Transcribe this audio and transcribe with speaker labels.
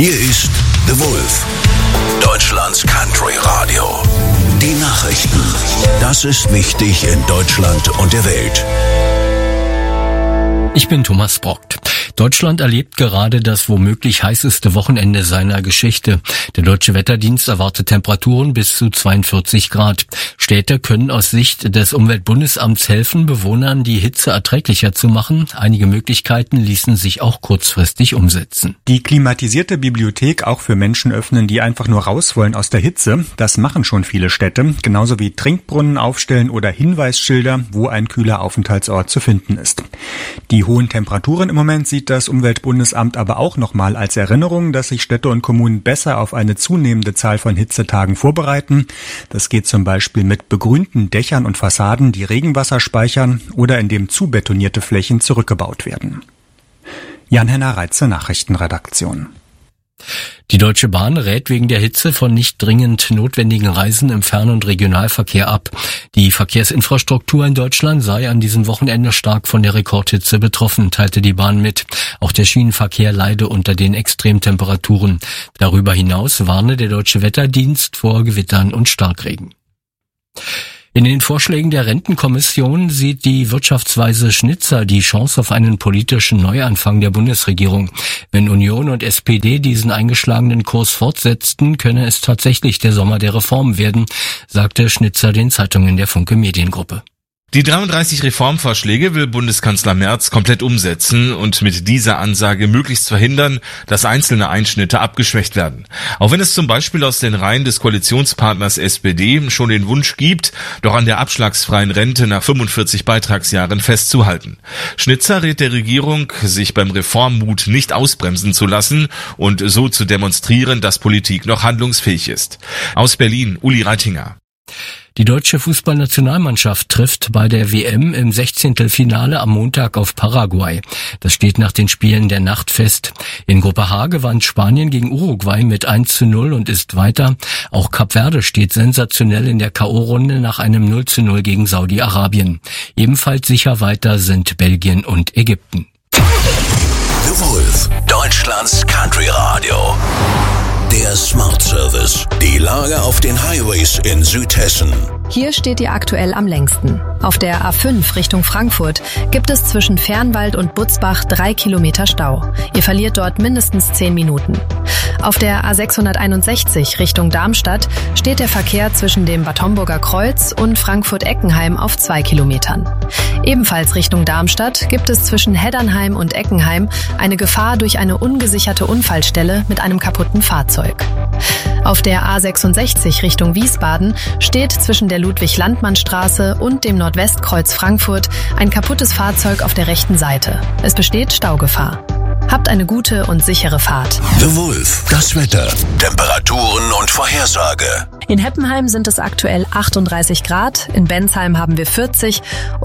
Speaker 1: Hier ist The Wolf, Deutschlands Country Radio. Die Nachrichten. Das ist wichtig in Deutschland und der Welt.
Speaker 2: Ich bin Thomas Brockt. Deutschland erlebt gerade das womöglich heißeste Wochenende seiner Geschichte. Der Deutsche Wetterdienst erwartet Temperaturen bis zu 42 Grad. Städte können aus Sicht des Umweltbundesamts helfen, Bewohnern die Hitze erträglicher zu machen. Einige Möglichkeiten ließen sich auch kurzfristig umsetzen.
Speaker 3: Die klimatisierte Bibliothek auch für Menschen öffnen, die einfach nur raus wollen aus der Hitze. Das machen schon viele Städte. Genauso wie Trinkbrunnen aufstellen oder Hinweisschilder, wo ein kühler Aufenthaltsort zu finden ist. Die hohen Temperaturen im Moment sieht das Umweltbundesamt aber auch nochmal als Erinnerung, dass sich Städte und Kommunen besser auf eine zunehmende Zahl von Hitzetagen vorbereiten. Das geht zum Beispiel mit begrünten Dächern und Fassaden, die Regenwasser speichern oder indem zubetonierte Flächen zurückgebaut werden. Jan-Henner Reitze, Nachrichtenredaktion.
Speaker 2: Die Deutsche Bahn rät wegen der Hitze von nicht dringend notwendigen Reisen im Fern- und Regionalverkehr ab. Die Verkehrsinfrastruktur in Deutschland sei an diesem Wochenende stark von der Rekordhitze betroffen, teilte die Bahn mit. Auch der Schienenverkehr leide unter den Extremtemperaturen. Darüber hinaus warne der Deutsche Wetterdienst vor Gewittern und Starkregen. In den Vorschlägen der Rentenkommission sieht die Wirtschaftsweise Schnitzer die Chance auf einen politischen Neuanfang der Bundesregierung. Wenn Union und SPD diesen eingeschlagenen Kurs fortsetzten, könne es tatsächlich der Sommer der Reformen werden, sagte Schnitzer den Zeitungen der Funke Mediengruppe.
Speaker 4: Die 33 Reformvorschläge will Bundeskanzler Merz komplett umsetzen und mit dieser Ansage möglichst verhindern, dass einzelne Einschnitte abgeschwächt werden. Auch wenn es zum Beispiel aus den Reihen des Koalitionspartners SPD schon den Wunsch gibt, doch an der abschlagsfreien Rente nach 45 Beitragsjahren festzuhalten. Schnitzer rät der Regierung, sich beim Reformmut nicht ausbremsen zu lassen und so zu demonstrieren, dass Politik noch handlungsfähig ist. Aus Berlin, Uli Reitinger.
Speaker 2: Die deutsche Fußballnationalmannschaft trifft bei der WM im 16. Finale am Montag auf Paraguay. Das steht nach den Spielen der Nacht fest. In Gruppe H gewann Spanien gegen Uruguay mit 1:0 und ist weiter. Auch Kap Verde steht sensationell in der K.O.-Runde nach einem 0:0 gegen Saudi-Arabien. Ebenfalls sicher weiter sind Belgien und Ägypten.
Speaker 1: The Wolf, Deutschlands Country Radio. Der Smart Service. Die Lage auf den Highways in Südhessen.
Speaker 5: Hier steht ihr aktuell am längsten. Auf der A5 Richtung Frankfurt gibt es zwischen Fernwald und Butzbach 3 Kilometer Stau. Ihr verliert dort mindestens 10 Minuten. Auf der A661 Richtung Darmstadt steht der Verkehr zwischen dem Bad Homburger Kreuz und Frankfurt-Eckenheim auf 2 Kilometern. Ebenfalls Richtung Darmstadt gibt es zwischen Heddernheim und Eckenheim eine Gefahr durch eine ungesicherte Unfallstelle mit einem kaputten Fahrzeug. Auf der A66 Richtung Wiesbaden steht zwischen der Ludwig-Landmann-Straße und dem Nordwestkreuz Frankfurt ein kaputtes Fahrzeug auf der rechten Seite. Es besteht Staugefahr. Habt eine gute und sichere Fahrt.
Speaker 1: The Wolf, das Wetter, Temperaturen und Vorhersage.
Speaker 5: In Heppenheim sind es aktuell 38 Grad, in Bensheim haben wir 40